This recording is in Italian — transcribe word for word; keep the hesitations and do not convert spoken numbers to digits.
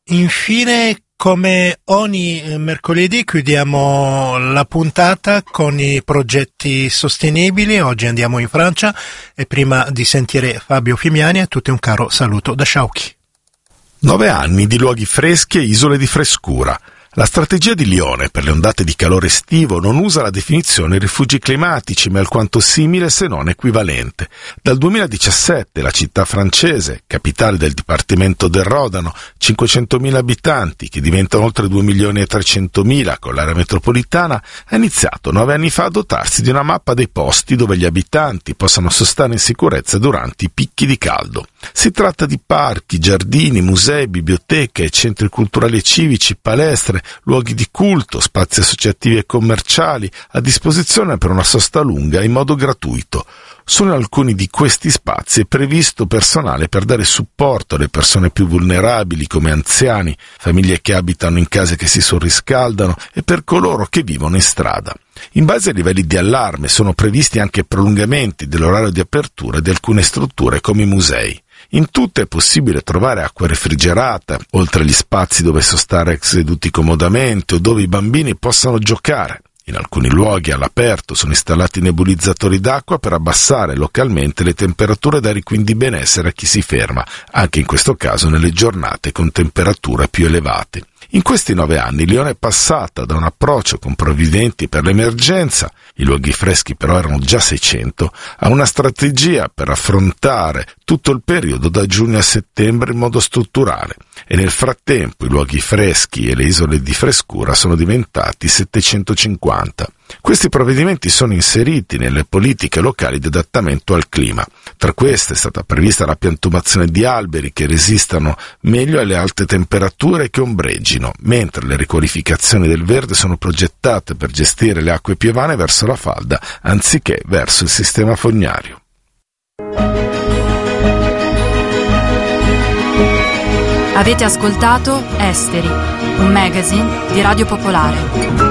Infine, come ogni mercoledì, chiudiamo la puntata con i progetti sostenibili. Oggi andiamo in Francia e prima di sentire Fabio Fimiani, a tutti un caro saluto da Sciauchi. Nove anni di luoghi freschi e isole di frescura. La strategia di Lione per le ondate di calore estivo non usa la definizione rifugi climatici, ma è alquanto simile se non equivalente. Dal duemiladiciassette la città francese, capitale del dipartimento del Rodano, cinquecentomila abitanti che diventano oltre due milioni e trecentomila con l'area metropolitana, ha iniziato nove anni fa a dotarsi di una mappa dei posti dove gli abitanti possano sostare in sicurezza durante i picchi di caldo. Si tratta di parchi, giardini, musei, biblioteche, centri culturali e civici, palestre, luoghi di culto, spazi associativi e commerciali a disposizione per una sosta lunga in modo gratuito. Solo in alcuni di questi spazi è previsto personale per dare supporto alle persone più vulnerabili come anziani, famiglie che abitano in case che si surriscaldano e per coloro che vivono in strada. In base ai livelli di allarme sono previsti anche prolungamenti dell'orario di apertura di alcune strutture come i musei. In tutte è possibile trovare acqua refrigerata, oltre agli spazi dove sostare seduti comodamente o dove i bambini possano giocare. In alcuni luoghi all'aperto sono installati nebulizzatori d'acqua per abbassare localmente le temperature, dare quindi benessere a chi si ferma, anche in questo caso nelle giornate con temperature più elevate. In questi nove anni Lione è passata da un approccio con provvedimenti per l'emergenza, i luoghi freschi però erano già seicento, a una strategia per affrontare tutto il periodo da giugno a settembre in modo strutturale, e nel frattempo i luoghi freschi e le isole di frescura sono diventati settecentocinquanta. Questi provvedimenti sono inseriti nelle politiche locali di adattamento al clima. Tra queste è stata prevista la piantumazione di alberi che resistano meglio alle alte temperature e che ombreggino, mentre le riqualificazioni del verde sono progettate per gestire le acque piovane verso la falda anziché verso il sistema fognario. Avete ascoltato Esteri, un magazine di Radio Popolare.